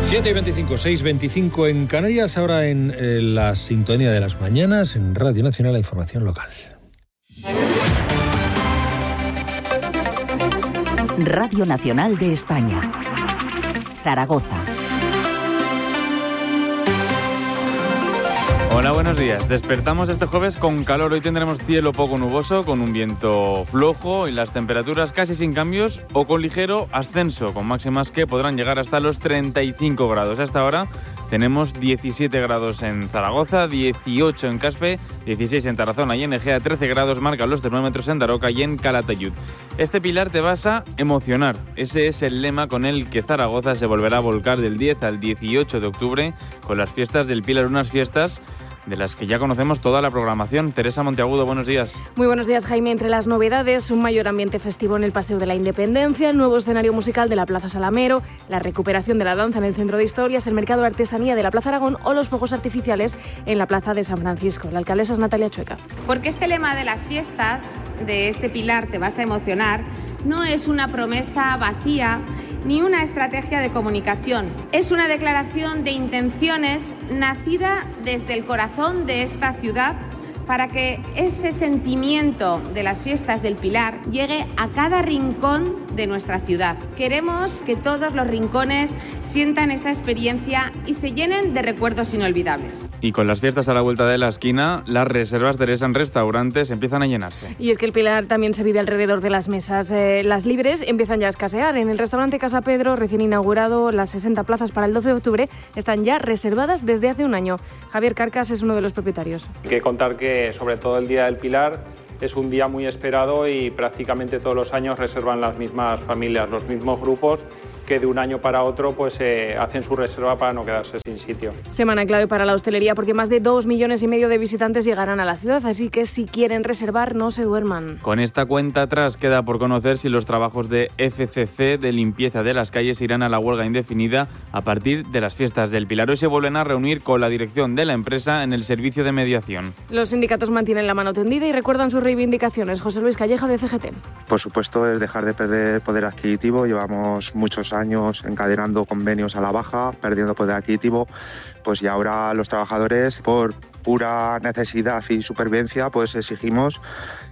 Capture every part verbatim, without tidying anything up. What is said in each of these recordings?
siete y veinticinco, seis y veinticinco en Canarias, ahora en eh, la sintonía de las mañanas, en Radio Nacional, la información local. Radio Nacional de España, Zaragoza. Hola, buenos días. Despertamos este jueves con calor. Hoy tendremos cielo poco nuboso, con un viento flojo y las temperaturas casi sin cambios o con ligero ascenso, con máximas que podrán llegar hasta los treinta y cinco grados. A esta hora tenemos diecisiete grados en Zaragoza, dieciocho en Caspe, dieciséis en Tarazona y en Egea, trece grados marcan los termómetros en Daroca y en Calatayud. Este pilar te vas a emocionar. Ese es el lema con el que Zaragoza se volverá a volcar del diez al dieciocho de octubre con las fiestas del Pilar, unas fiestas de las que ya conocemos toda la programación. Teresa Monteagudo, buenos días. Muy buenos días, Jaime. Entre las novedades, un mayor ambiente festivo en el Paseo de la Independencia, el nuevo escenario musical de la Plaza Salamero, la recuperación de la danza en el Centro de Historias, el mercado de artesanía de la Plaza Aragón o los fuegos artificiales en la Plaza de San Francisco. La alcaldesa es Natalia Chueca. Porque este lema de las fiestas, de este pilar te vas a emocionar, no es una promesa vacía ni una estrategia de comunicación. Es una declaración de intenciones nacida desde el corazón de esta ciudad para que ese sentimiento de las fiestas del Pilar llegue a cada rincón de nuestra ciudad. Queremos que todos los rincones sientan esa experiencia y se llenen de recuerdos inolvidables. Y con las fiestas a la vuelta de la esquina, las reservas, Teresa, en restaurantes empiezan a llenarse. Y es que el Pilar también se vive alrededor de las mesas. Eh, las libres empiezan ya a escasear. En el restaurante Casa Pedro, recién inaugurado, las sesenta plazas para el doce de octubre están ya reservadas desde hace un año. Javier Carcas es uno de los propietarios. Hay que contar que sobre todo el Día del Pilar es un día muy esperado y prácticamente todos los años reservan las mismas familias, los mismos grupos que de un año para otro pues eh, hacen su reserva para no quedarse sin sitio. Semana clave para la hostelería porque más de dos millones y medio de visitantes llegarán a la ciudad, así que si quieren reservar no se duerman. Con esta cuenta atrás queda por conocer si los trabajos de F C C de limpieza de las calles irán a la huelga indefinida a partir de las fiestas del Pilar. Hoy se vuelven a reunir con la dirección de la empresa en el servicio de mediación. Los sindicatos mantienen la mano tendida y recuerdan sus reivindicaciones. José Luis Calleja, de C G T. Por supuesto, es dejar de perder poder adquisitivo. Llevamos muchos años años encadenando convenios a la baja, perdiendo poder adquisitivo, pues y ahora los trabajadores, por pura necesidad y supervivencia, pues exigimos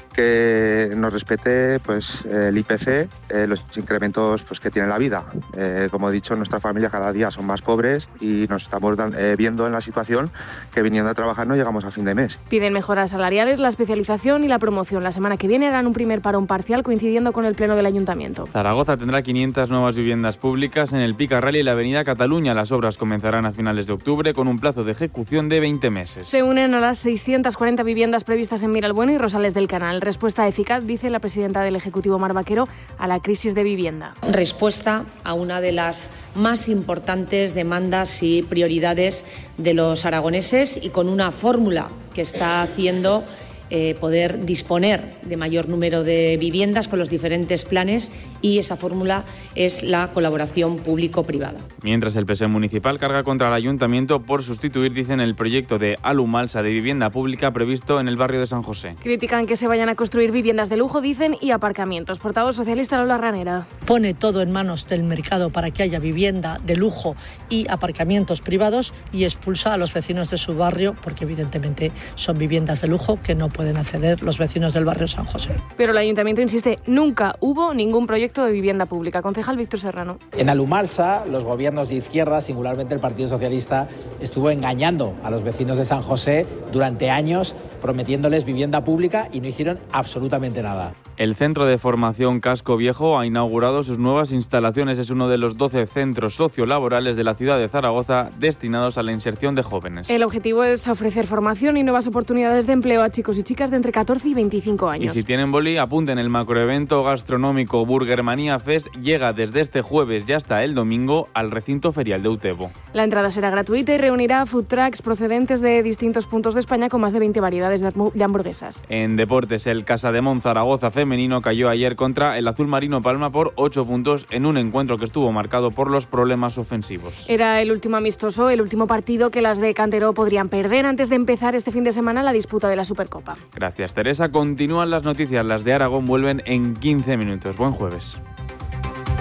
que nos respete pues el I P C, eh, los incrementos pues que tiene la vida. Eh, como he dicho, nuestras familias cada día son más pobres y nos estamos eh, viendo en la situación que viniendo a trabajar no llegamos a fin de mes. Piden mejoras salariales, la especialización y la promoción. La semana que viene harán un primer parón parcial coincidiendo con el pleno del Ayuntamiento. Zaragoza tendrá quinientas nuevas viviendas públicas en el Picarral y la Avenida Cataluña. Las obras comenzarán a finales de octubre con un plazo de ejecución de veinte meses. Se unen a las seiscientas cuarenta viviendas previstas en Miralbueno y Rosales del Canal. Respuesta eficaz, dice la presidenta del Ejecutivo, Mar Vaquero, a la crisis de vivienda. Respuesta a una de las más importantes demandas y prioridades de los aragoneses y con una fórmula que está haciendo eh, poder disponer de mayor número de viviendas con los diferentes planes, y esa fórmula es la colaboración público-privada. Mientras el P S O E municipal carga contra el Ayuntamiento por sustituir, dicen, el proyecto de Alumalsa de vivienda pública previsto en el barrio de San José. Critican que se vayan a construir viviendas de lujo, dicen, y aparcamientos. Portavoz socialista Lola Ranera. Pone todo en manos del mercado para que haya vivienda de lujo y aparcamientos privados y expulsa a los vecinos de su barrio porque evidentemente son viviendas de lujo que no pueden acceder los vecinos del barrio San José. Pero el Ayuntamiento insiste, nunca hubo ningún proyecto de vivienda pública. Concejal Víctor Serrano. En Alumalsa, los gobiernos de izquierda, singularmente el Partido Socialista, estuvo engañando a los vecinos de San José durante años, prometiéndoles vivienda pública, y no hicieron absolutamente nada. El Centro de Formación Casco Viejo ha inaugurado sus nuevas instalaciones. Es uno de los doce centros sociolaborales de la ciudad de Zaragoza destinados a la inserción de jóvenes. El objetivo es ofrecer formación y nuevas oportunidades de empleo a chicos y chicas de entre catorce y veinticinco años. Y si tienen boli, apunten. El macroevento gastronómico Burgermanía Fest llega desde este jueves y hasta el domingo al recinto ferial de Utebo. La entrada será gratuita y reunirá food trucks procedentes de distintos puntos de España con más de veinte variedades de hamburguesas. En deportes, el Casademont Zaragoza femenino cayó ayer contra el Azul Marino Palma por ocho puntos en un encuentro que estuvo marcado por los problemas ofensivos. Era el último amistoso, el último partido que las de Cantero podrían perder antes de empezar este fin de semana la disputa de la Supercopa. Gracias, Teresa. Continúan las noticias. Las de Aragón vuelven en quince minutos. Buen jueves.